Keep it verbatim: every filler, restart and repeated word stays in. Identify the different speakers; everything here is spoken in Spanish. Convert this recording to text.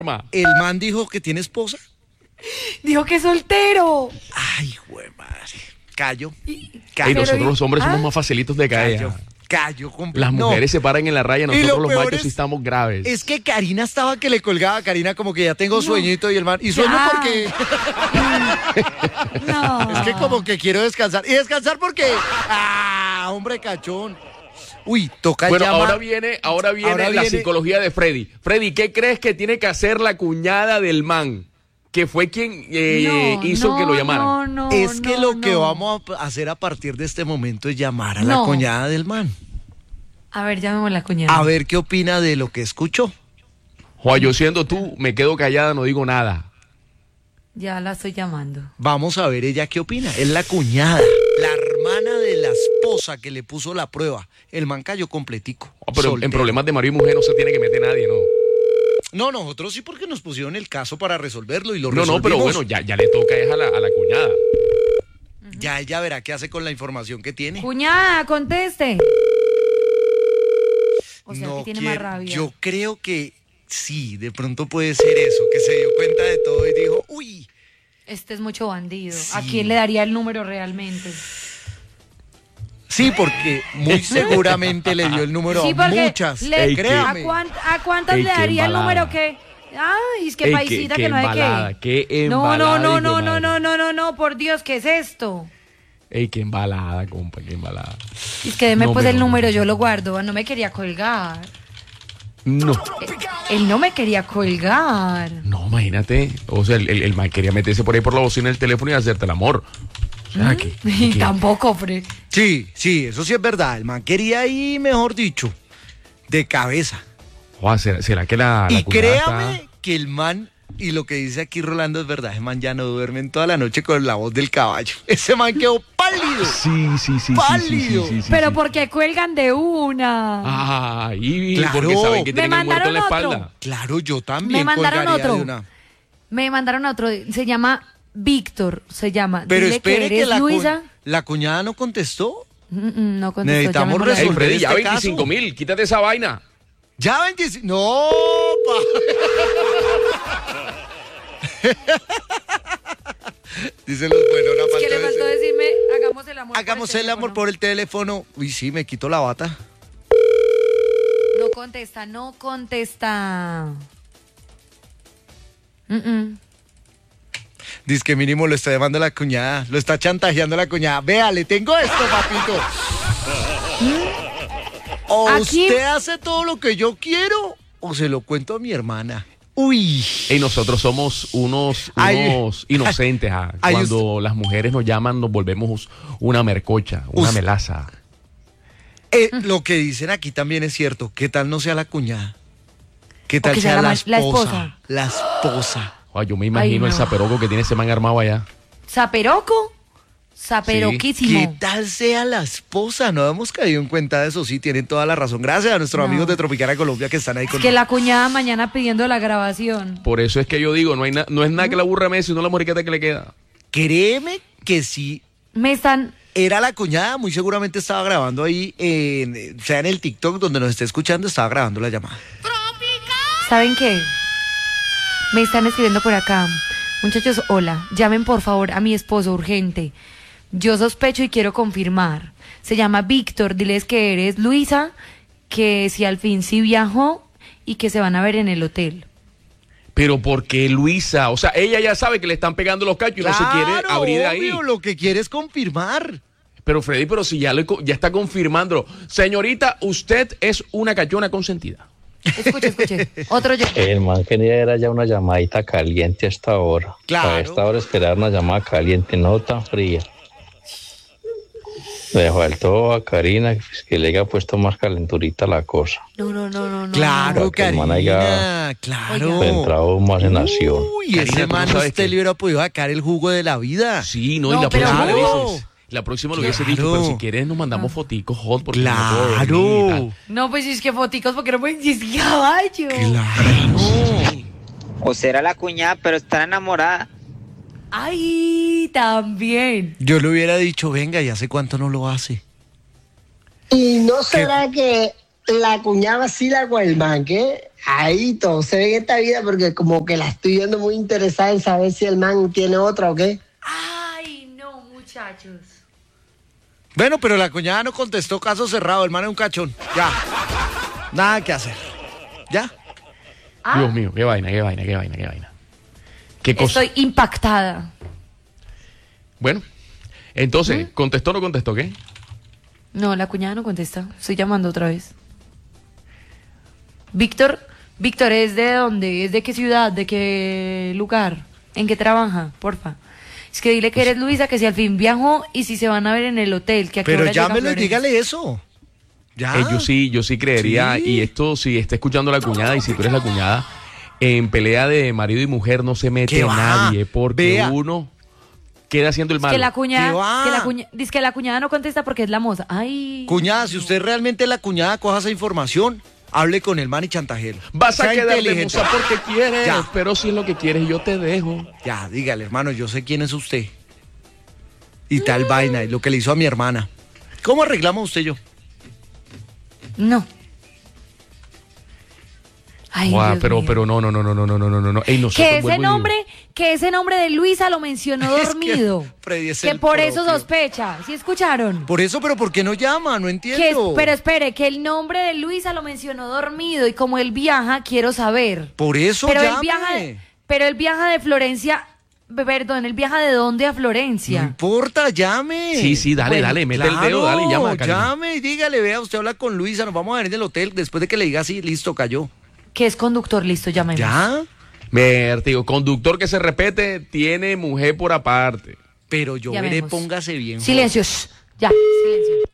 Speaker 1: ¿El man dijo que tiene esposa?
Speaker 2: Dijo que es soltero.
Speaker 1: Ay, güey, madre. Callo.
Speaker 3: Callo. Ey, nosotros los hombres ¿Ah? somos más facilitos de caer.
Speaker 1: Callo. Callo completo.
Speaker 3: Las mujeres no. se paran en la raya, nosotros los machos
Speaker 1: es,
Speaker 3: sí estamos graves.
Speaker 1: Es que Karina estaba que le colgaba a Karina como que ya tengo no. sueñito y el man. Y sueño ya. porque. no. Es que como que quiero descansar. ¿Y descansar porque? Ah, hombre cachón. Uy, toca
Speaker 3: Bueno,
Speaker 1: llamar.
Speaker 3: ahora viene, ahora viene ahora la viene... psicología de Freddy. Freddy, ¿qué crees que tiene que hacer la cuñada del man? Que fue quien eh, no, hizo no, que lo llamaran.
Speaker 2: No, no,
Speaker 1: es que
Speaker 2: no,
Speaker 1: lo
Speaker 2: no.
Speaker 1: que vamos a hacer a partir de este momento es llamar a no. la cuñada del man.
Speaker 2: A ver, llamemos a la cuñada.
Speaker 1: A ver qué opina de lo que escuchó.
Speaker 3: Juan, yo siendo tú, me quedo callada, no digo nada.
Speaker 2: Ya la estoy llamando.
Speaker 1: Vamos a ver ella qué opina. Es la cuñada, la hermana de la esposa que le puso la prueba. El man cayó completico.
Speaker 3: Oh, pero soltero. En problemas de marido y mujer no se tiene que meter nadie, ¿no?
Speaker 1: No, nosotros sí porque nos pusieron el caso para resolverlo y lo
Speaker 3: no,
Speaker 1: resolvimos.
Speaker 3: No, pero bueno, ya, ya le toca es a la, a la cuñada.
Speaker 1: Uh-huh. Ya ella verá qué hace con la información que tiene.
Speaker 2: Cuñada, conteste. O sea,
Speaker 1: no
Speaker 2: que tiene
Speaker 1: quiero,
Speaker 2: más rabia.
Speaker 1: Yo creo que sí, de pronto puede ser eso, que se dio cuenta de todo y dijo, uy.
Speaker 2: Este es mucho bandido. Sí. ¿A quién le daría el número realmente?
Speaker 1: Sí, porque muy seguramente le dio el número
Speaker 2: sí,
Speaker 1: a muchas.
Speaker 2: Le, Ey, ¿A, cuánt, ¿A cuántas Ey, le daría el número que? Ay, es que Ey, paisita
Speaker 3: qué,
Speaker 2: que no hay
Speaker 3: que. Qué
Speaker 2: no, no, no, no, no, no, no, no, no, por Dios, ¿qué es esto?
Speaker 3: Ey, qué embalada, compa, qué embalada.
Speaker 2: Es que deme no, pues el no, número, yo lo guardo, no me quería colgar.
Speaker 3: No.
Speaker 2: Él, él no me quería colgar.
Speaker 3: No, imagínate. O sea, el, el, el man quería meterse por ahí por la bocina del teléfono y hacerte el amor. O sea,
Speaker 2: ¿Mm? que, que... Tampoco, Fred.
Speaker 1: Sí, sí, eso sí es verdad. El man quería ir, mejor dicho, de cabeza.
Speaker 3: Joder, ¿será, ¿será que la, la
Speaker 1: Y créame
Speaker 3: está...
Speaker 1: que el man, y lo que dice aquí Rolando es verdad, ese man ya no duerme en toda la noche con la voz del caballo. Ese man quedó pálido.
Speaker 3: Sí, sí, sí.
Speaker 1: Pálido.
Speaker 3: Sí, sí, sí, sí,
Speaker 2: Pero
Speaker 3: sí.
Speaker 2: porque cuelgan de una.
Speaker 3: Ah, y
Speaker 1: claro.
Speaker 3: porque saben que
Speaker 2: Me
Speaker 3: tienen el muerto en la
Speaker 2: otro.
Speaker 3: espalda.
Speaker 1: Claro, yo también.
Speaker 2: Me mandaron otro.
Speaker 1: De una.
Speaker 2: Me mandaron otro. Se llama Víctor, se llama.
Speaker 1: Pero
Speaker 2: Dile
Speaker 1: espere
Speaker 2: que,
Speaker 1: que
Speaker 2: eres
Speaker 1: la,
Speaker 2: Luisa.
Speaker 1: cu- la cuñada no contestó.
Speaker 2: Mm, mm, no contestó.
Speaker 1: Necesitamos resolver
Speaker 3: Ey, Freddy,
Speaker 1: este
Speaker 3: ya veinticinco
Speaker 1: caso.
Speaker 3: mil, quítate esa vaina.
Speaker 1: Ya veinticinco. No, pa. Dicen los buenos, una
Speaker 2: Es
Speaker 1: falta
Speaker 2: que le
Speaker 1: de
Speaker 2: faltó
Speaker 1: ese-
Speaker 2: decirme, hagamos el amor.
Speaker 1: Hagamos
Speaker 2: por el,
Speaker 1: el amor por el teléfono. Uy, sí, me quito la bata.
Speaker 2: No contesta, no contesta. Mm-mm.
Speaker 1: Dice que mínimo lo está llamando la cuñada. Lo está chantajeando la cuñada. Vea, le tengo esto, papito. O
Speaker 2: Aquí...
Speaker 1: usted hace todo lo que yo quiero, o se lo cuento a mi hermana. Uy.
Speaker 3: Y nosotros somos unos,
Speaker 1: Ay,
Speaker 3: unos inocentes. Ah.
Speaker 1: ay,
Speaker 3: Cuando
Speaker 1: usted...
Speaker 3: las mujeres nos llaman, nos volvemos una mercocha, una
Speaker 1: usted...
Speaker 3: melaza.
Speaker 1: Eh, lo que dicen aquí también es cierto. ¿Qué tal no sea la cuñada? ¿Qué tal sea, sea la, la, esposa?
Speaker 2: la esposa?
Speaker 1: La esposa.
Speaker 3: Ay, yo me imagino Ay, no. el zaperoco que tiene ese man armado allá.
Speaker 2: ¿Zaperoco? Zaperoquísimo.
Speaker 1: Sí. ¿Qué tal sea la esposa? No hemos caído en cuenta de eso. Sí, tienen toda la razón. Gracias a nuestros no. amigos de Tropicana Colombia que están ahí con
Speaker 2: Es que la cuñada mañana pidiendo la grabación.
Speaker 3: Por eso es que yo digo, no, hay na- no es nada que la burra me sino la moriqueta que le queda.
Speaker 1: Créeme que sí.
Speaker 2: Me están...
Speaker 1: Era la cuñada, muy seguramente estaba grabando ahí, en, sea en el TikTok donde nos esté escuchando, estaba grabando la llamada.
Speaker 2: ¿Saben qué? Me están escribiendo por acá. Muchachos, hola, llamen por favor a mi esposo urgente. Yo sospecho y quiero confirmar. Se llama Víctor, diles que eres Luisa, que si al fin sí viajó y que se van a ver en el hotel.
Speaker 3: Pero porque Luisa, o sea, ella ya sabe que le están pegando los cachos y
Speaker 1: claro,
Speaker 3: no se quiere abrir de ahí.
Speaker 1: Obvio, lo que quiere es confirmar.
Speaker 3: Pero Freddy, pero si ya, lo, ya está confirmándolo. Señorita, usted es una cachona consentida.
Speaker 2: Escuche, escuche. Otro yo.
Speaker 4: El man quería era ya una llamadita caliente a esta hora.
Speaker 1: Claro.
Speaker 4: A esta hora esperar una llamada caliente, no tan fría. Le faltó a Karina que le haya puesto más calenturita la cosa.
Speaker 2: No, no, no, no, no.
Speaker 1: Claro,
Speaker 4: no.
Speaker 1: Karina,
Speaker 4: haya,
Speaker 1: claro.
Speaker 4: Entrado más en acción.
Speaker 1: Uy,
Speaker 3: Karina,
Speaker 1: ese man
Speaker 3: no
Speaker 1: usted le hubiera podido sacar el jugo de la vida.
Speaker 3: Sí, no,
Speaker 2: no
Speaker 3: y la
Speaker 2: pero
Speaker 3: próxima
Speaker 1: claro.
Speaker 3: le dices, la próxima lo hubiese dicho, pero si quieres nos mandamos foticos hot porque no puedo dormir y
Speaker 1: Claro.
Speaker 3: tal.
Speaker 2: No, pues es que foticos porque no pueden decir caballo.
Speaker 1: Claro.
Speaker 5: O será la cuñada, pero está enamorada.
Speaker 2: Ay, también.
Speaker 1: Yo le hubiera dicho, venga, ¿y hace cuánto no lo hace?
Speaker 6: ¿Y no será que la cuñada sí la con el man, ¿qué? Ahí todo se ve en esta vida porque como que la estoy viendo muy interesada en saber si el man tiene otra o qué.
Speaker 2: Ay, no, muchachos.
Speaker 1: Bueno, pero la cuñada no contestó, caso cerrado, el man es un cachón. Ya. Nada que hacer. ¿Ya?
Speaker 2: Ah,
Speaker 3: Dios mío, qué vaina, qué vaina, qué vaina, qué vaina. ¿Qué cosa?
Speaker 2: estoy impactada.
Speaker 3: Bueno, entonces,
Speaker 2: ¿Mm?
Speaker 3: ¿contestó o no contestó qué?
Speaker 2: No, la cuñada no contesta. Estoy llamando otra vez. Víctor, Víctor, ¿es de dónde? ¿Es de qué ciudad? ¿De qué lugar? ¿En qué trabaja? Porfa. Es que dile que eres Luisa, que si al fin viajó y si se van a ver en el hotel. Que a qué
Speaker 1: Pero
Speaker 2: hora llega
Speaker 1: llámelo y
Speaker 2: Florencia.
Speaker 1: dígale eso. Ya.
Speaker 3: Eh, yo sí, yo sí creería,
Speaker 1: Sí.
Speaker 3: y esto si está escuchando la cuñada, y si tú eres la cuñada, en pelea de marido y mujer no se mete
Speaker 1: ¿Qué va?
Speaker 3: nadie, porque
Speaker 1: Vea.
Speaker 3: uno queda haciendo el
Speaker 2: Es
Speaker 3: mal.
Speaker 2: que la cuñada,
Speaker 1: ¿Qué va?
Speaker 2: que la cuña, dice que la cuñada no contesta porque es la moza. Ay.
Speaker 1: Cuñada, si usted realmente es la cuñada, coja esa información, hable con el man y chantajero.
Speaker 3: Vas a
Speaker 1: Sea
Speaker 3: quedar de
Speaker 1: inteligente.
Speaker 3: moza porque quieres,
Speaker 1: Ya.
Speaker 3: pero si es lo que quieres, yo te dejo.
Speaker 1: Ya, dígale, hermano, yo sé quién es usted. Y tal vaina, y lo que le hizo a mi hermana. ¿Cómo arreglamos usted y yo?
Speaker 2: No. Ay,
Speaker 3: Guau,
Speaker 2: Dios
Speaker 3: pero,
Speaker 2: mío.
Speaker 3: pero no, no, no, no, no, no, no, no, no. Ey, nosotros,
Speaker 2: Que ese
Speaker 3: vuelvo y digo.
Speaker 2: nombre, que ese nombre de Luisa lo mencionó
Speaker 1: Es que
Speaker 2: dormido.
Speaker 1: Freddy es
Speaker 2: que
Speaker 1: el
Speaker 2: por eso
Speaker 1: propio.
Speaker 2: sospecha. ¿Sí escucharon?
Speaker 1: Por eso, pero ¿por qué no llama? No
Speaker 2: Que es-
Speaker 1: entiendo.
Speaker 2: pero espere, que el nombre de Luisa lo mencionó dormido y como él viaja, quiero saber.
Speaker 1: Por eso
Speaker 2: Pero él
Speaker 1: llame.
Speaker 2: viaja, de- pero él viaja de Florencia, perdón, él viaja de dónde a
Speaker 1: No
Speaker 2: Florencia.
Speaker 1: importa, llame.
Speaker 3: Sí, sí, dale,
Speaker 2: Bueno,
Speaker 3: dale, mete el
Speaker 1: Claro,
Speaker 3: dedo, dale, y llama, Karina.
Speaker 1: llame y dígale, vea, usted habla con Luisa, nos vamos a ver en el hotel, después de que le diga así, listo, cayó.
Speaker 2: Que es conductor, listo, llamemos.
Speaker 1: ¿Ya?
Speaker 3: Ver, te digo, conductor que se repete, tiene mujer por aparte.
Speaker 1: Pero yo veré,
Speaker 2: Llamemos.
Speaker 1: póngase bien.
Speaker 2: Silencio, shh, ya, silencio.